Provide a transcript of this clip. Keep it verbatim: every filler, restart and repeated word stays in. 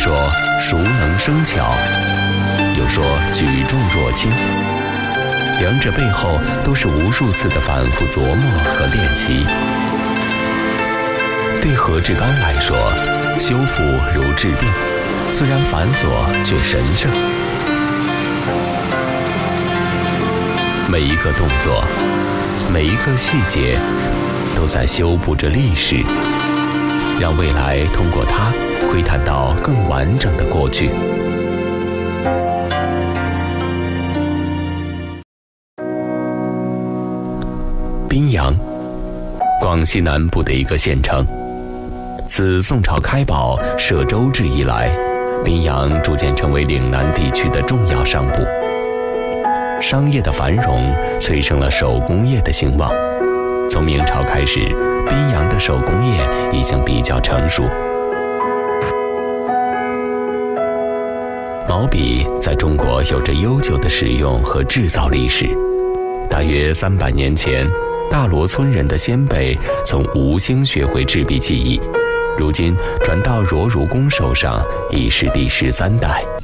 说熟能生巧，有说举重若轻，两者背后都是无数次的反复琢磨和练习。对何志刚来说，修复如治病，虽然繁琐却神圣。每一个动作，每一个细节，都在修补着历史，让未来通过它窥探到更完整的过去。宾阳，广西南部的一个县城。自宋朝开宝设州治以来，宾阳逐渐成为岭南地区的重要商埠。商业的繁荣催生了手工业的兴旺。从明朝开始，宾阳的手工业已经比较成熟。毛笔在中国有着悠久的使用和制造历史。大约三百年前，大罗村人的先辈从吴兴学会制笔技艺，如今转到罗如公手上，已是第十三代。